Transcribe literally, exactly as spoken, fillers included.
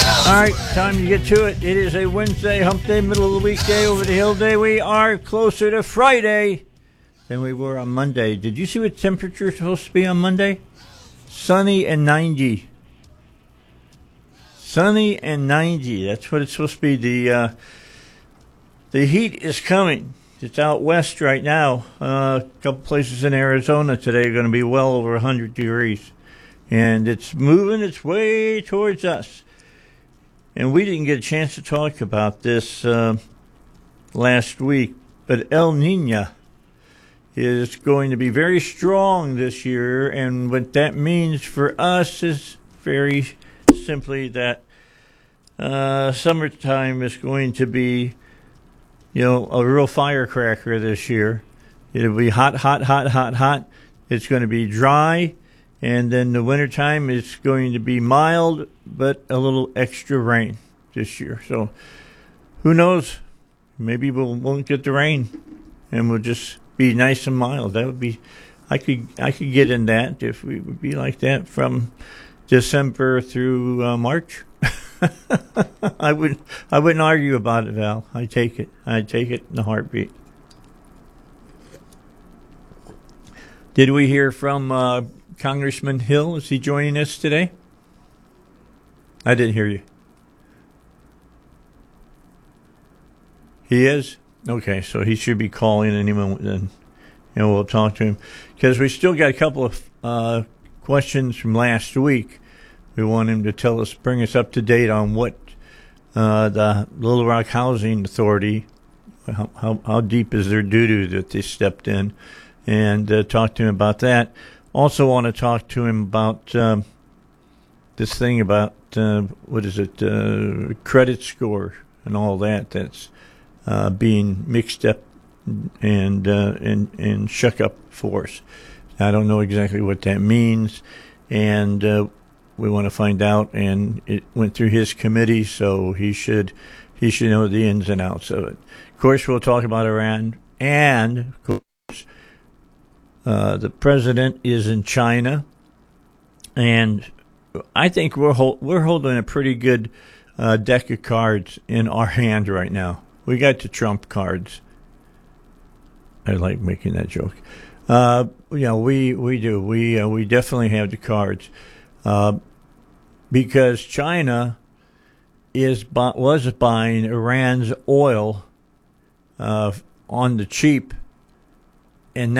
All right, time to get to it. It is a Wednesday, hump day, middle of the weekday, over the hill day. We are closer to Friday than we were on Monday. Did you see what temperature is supposed to be on Monday? Sunny and ninety. Sunny and ninety. That's what it's supposed to be. The uh, the heat is coming. It's out west right now. Uh, a couple places in Arizona today are going to be well over one hundred degrees. And it's moving its way towards us. And we didn't get a chance to talk about this uh, last week, but El Nino is going to be very strong this year. And what that means for us is very simply that uh, summertime is going to be, you know, a real firecracker this year. It'll be hot, hot, hot, hot, hot. It's going to be dry. And then the wintertime is going to be mild, but a little extra rain this year. So who knows? Maybe we we'll, won't get the rain, and we'll just be nice and mild. That would be, I could I could get in that if we would be like that from December through uh, March. I wouldn't I wouldn't argue about it, Val. I take it. I take it in a heartbeat. Did we hear from uh, Congressman Hill? Is he joining us today? I didn't hear you. He is? Okay, so he should be calling any moment then, and we'll talk to him. Because we still got a couple of uh, questions from last week. We want him to tell us, bring us up to date on what uh, the Little Rock Housing Authority, how, how, how deep is their doo-doo that they stepped in, and uh, talk to him about that. Also want to talk to him about um, this thing about, uh, what is it, uh, credit score and all that that's uh, being mixed up and, uh, and, and shook up for us. I don't know exactly what that means, and uh, we want to find out, and it went through his committee, so he should he should know the ins and outs of it. Of course, we'll talk about Iran, and, of course, Uh, the president is in China, and I think we're hol- we're holding a pretty good uh, deck of cards in our hand right now. We got the Trump cards. I like making that joke. Uh, you know, we we do. We uh, we definitely have the cards uh, because China is bu- was buying Iran's oil uh, on the cheap